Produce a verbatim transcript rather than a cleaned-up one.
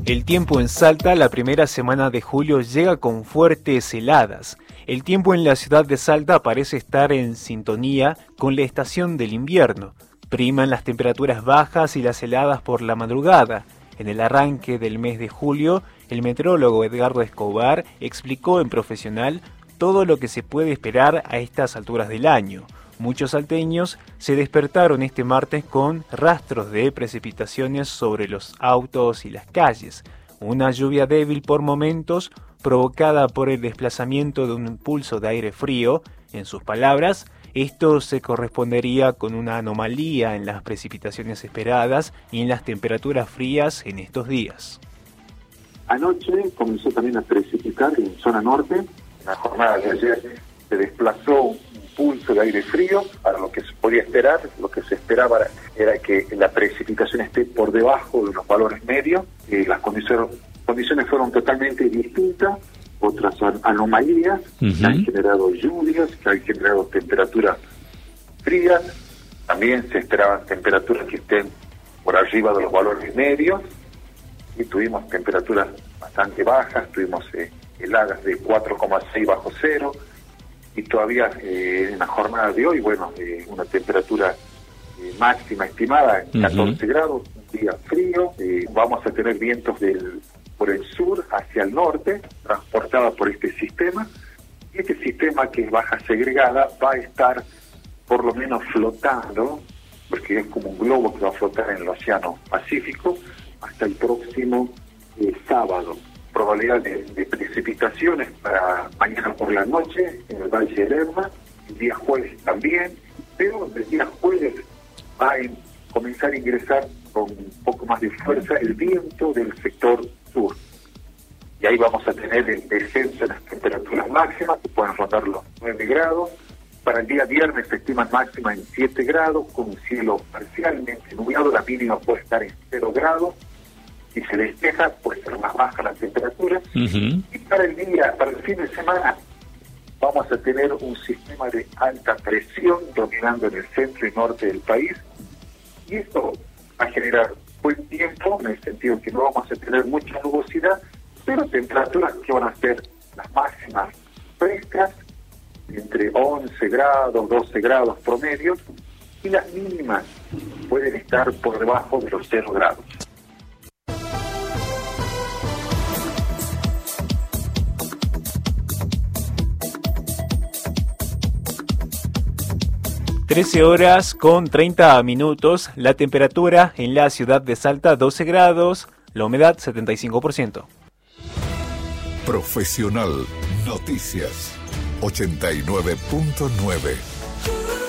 El tiempo en Salta, la primera semana de julio llega con fuertes heladas. El tiempo en la ciudad de Salta parece estar en sintonía con la estación del invierno. Priman las temperaturas bajas y las heladas por la madrugada. En el arranque del mes de julio, el meteorólogo Edgardo Escobar explicó en Profesional todo lo que se puede esperar a estas alturas del año. Muchos salteños se despertaron este martes con rastros de precipitaciones sobre los autos y las calles. Una lluvia débil por momentos, provocada por el desplazamiento de un impulso de aire frío. En sus palabras, esto se correspondería con una anomalía en las precipitaciones esperadas y en las temperaturas frías en estos días. Anoche comenzó también a precipitar en zona norte. En la jornada de ayer se desplazó un pulso de aire frío para lo que se podía esperar. Lo que se esperaba era que la precipitación esté por debajo de los valores medios. Eh, las condiciones, condiciones fueron totalmente distintas. Otras anomalías uh-huh. que han generado lluvias, que han generado temperaturas frías. También se esperaban temperaturas que estén por arriba de los valores medios. Y tuvimos temperaturas bastante bajas, tuvimos eh, heladas de cuatro coma seis bajo cero. Y todavía eh, en la jornada de hoy, bueno, eh, una temperatura eh, máxima estimada en catorce uh-huh. grados, un día frío. Eh, vamos a tener vientos del por el sur hacia el norte, transportada por este sistema. Y este sistema, que es baja segregada, va a estar por lo menos flotando, porque es como un globo que va a flotar en el Océano Pacífico, hasta el próximo eh, sábado. Probabilidad de, de precipitaciones para mañana por la noche en el Valle de Lerma, el día jueves también, pero el día jueves va a in, comenzar a ingresar con un poco más de fuerza el viento del sector sur. Y ahí vamos a tener el descenso de las temperaturas máximas, que pueden rondar los nueve grados. Para el día viernes se estiman máximas en siete grados, con un cielo parcialmente nublado, la mínima puede estar en cero grados. Si se despeja, puede ser más baja la temperatura. Uh-huh. Y para el día, para el fin de semana, vamos a tener un sistema de alta presión dominando en el centro y norte del país. Y esto va a generar buen tiempo, en el sentido que no vamos a tener mucha nubosidad, pero temperaturas que van a ser las máximas frescas, entre once grados, doce grados promedio, y las mínimas pueden estar por debajo de los cero grados. trece horas con treinta minutos, la temperatura en la ciudad de Salta doce grados, la humedad setenta y cinco por ciento. Profesional Noticias ochenta y nueve punto nueve.